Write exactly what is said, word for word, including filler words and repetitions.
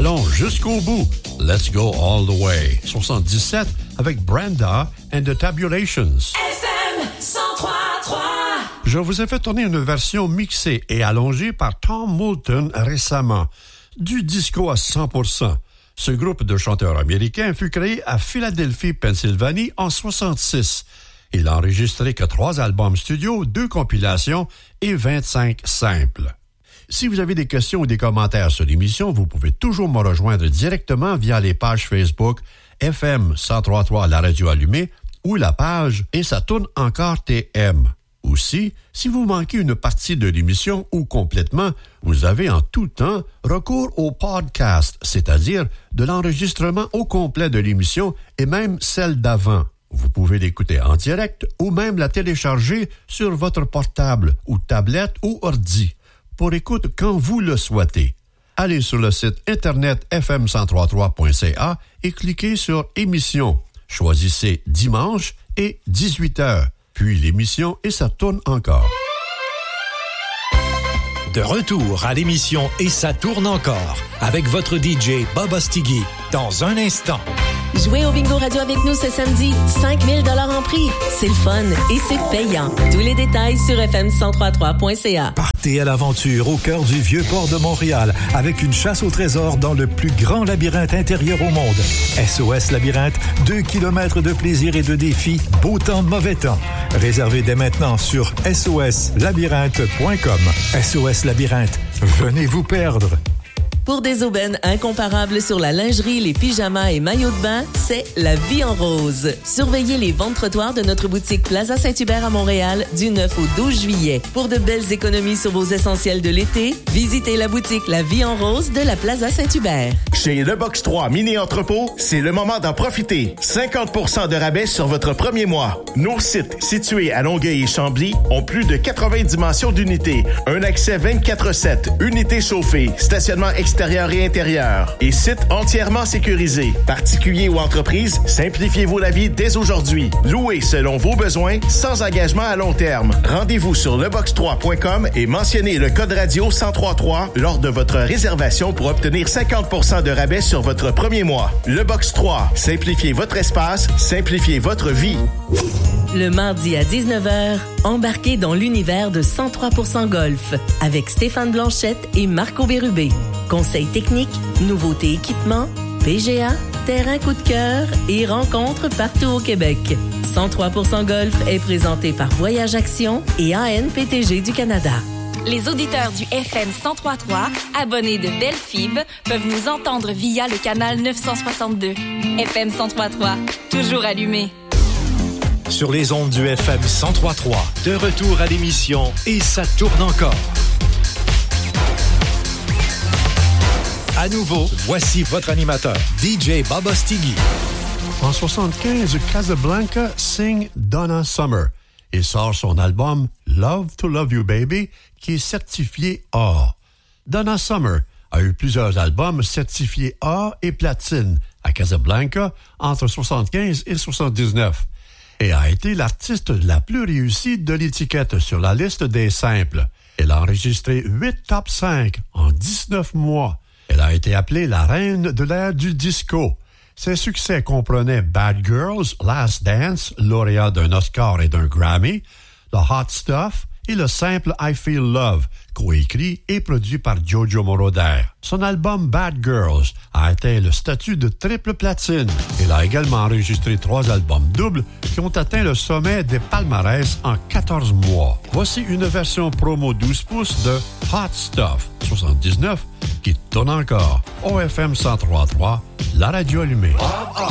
Allons jusqu'au bout. Let's go all the way. soixante-dix-sept avec Brenda and the Tabulations. F M cent trois trois. Je vous ai fait tourner une version mixée et allongée par Tom Moulton récemment. Du disco à cent pour cent. Ce groupe de chanteurs américains fut créé à Philadelphie, Pennsylvanie en soixante-six. Il n'a enregistré que trois albums studio, deux compilations et vingt-cinq simples. Si vous avez des questions ou des commentaires sur l'émission, vous pouvez toujours me rejoindre directement via les pages Facebook F M cent trois trois La Radio Allumée ou la page Et ça tourne encore T M. Aussi, si vous manquez une partie de l'émission ou complètement, vous avez en tout temps recours au podcast, c'est-à-dire de l'enregistrement au complet de l'émission et même celle d'avant. Vous pouvez l'écouter en direct ou même la télécharger sur votre portable ou tablette ou ordi pour écoute quand vous le souhaitez. Allez sur le site internet f m cent trois trois point c a et cliquez sur émissions. Choisissez dimanche et dix-huit heures. Puis l'émission Et ça tourne encore. De retour à l'émission Et ça tourne encore avec votre D J Bob Ostigui dans un instant. Jouez au bingo radio avec nous ce samedi. cinq mille dollars en prix. C'est le fun et c'est payant. Tous les détails sur f m cent trois trois point c a. Partez à l'aventure au cœur du vieux port de Montréal avec une chasse au trésor dans le plus grand labyrinthe intérieur au monde. S O S Labyrinthe, deux kilomètres de plaisir et de défis, beau temps, mauvais temps. Réservez dès maintenant sur s o s labyrinthe point com. S O S Labyrinthe, venez vous perdre. Pour des aubaines incomparables sur la lingerie, les pyjamas et maillots de bain, c'est La Vie en Rose. Surveillez les ventes trottoirs de notre boutique Plaza Saint-Hubert à Montréal du neuf au douze juillet. Pour de belles économies sur vos essentiels de l'été, visitez la boutique La Vie en Rose de la Plaza Saint-Hubert. Chez Le Box trois Mini Entrepôt, c'est le moment d'en profiter. cinquante pour cent de rabais sur votre premier mois. Nos sites, situés à Longueuil et Chambly, ont plus de quatre-vingts dimensions d'unités, un accès vingt-quatre sept, unités chauffées, stationnement extérieur et intérieur et site entièrement sécurisé. Particuliers ou entreprises, simplifiez-vous la vie dès aujourd'hui. Louez selon vos besoins, sans engagement à long terme. Rendez-vous sur le box trois point com et mentionnez le code radio cent trois trois lors de votre réservation pour obtenir cinquante pour cent de rabais sur votre premier mois. Le Box trois, simplifiez votre espace, simplifiez votre vie. Le mardi à dix-neuf heures, embarquez dans l'univers de cent trois pour cent Golf avec Stéphane Blanchette et Marco Bérubé. Conseils techniques, nouveautés équipements, P G A, terrain coup de cœur et rencontres partout au Québec. cent trois pour cent Golf est présenté par Voyage Action et A N P T G du Canada. Les auditeurs du F M cent trois point trois, abonnés de Belle Fib, peuvent nous entendre via le canal neuf cent soixante-deux. F M cent trois point trois, toujours allumé. Sur les ondes du F M cent trois point trois, de retour à l'émission Et ça tourne encore. À nouveau, voici votre animateur, D J Bob Ostigui. En soixante-quinze, Casablanca signe Donna Summer et sort son album Love to Love You Baby, qui est certifié or. Donna Summer a eu plusieurs albums certifiés or et platine à Casablanca entre soixante-quinze et soixante-dix-neuf et a été l'artiste la plus réussie de l'étiquette sur la liste des simples. Elle a enregistré huit top cinq en dix-neuf mois. Elle a été appelée la reine de l'ère du disco. Ses succès comprenaient Bad Girls, Last Dance, lauréat d'un Oscar et d'un Grammy, The Hot Stuff et le simple I Feel Love, coécrit et produit par Jojo Moroder. Son album Bad Girls a atteint le statut de triple platine. Elle a également enregistré trois albums doubles qui ont atteint le sommet des palmarès en quatorze mois. Voici une version promo douze pouces de Hot Stuff soixante-dix-neuf qui tourne encore au F M cent trois point trois, la radio allumée.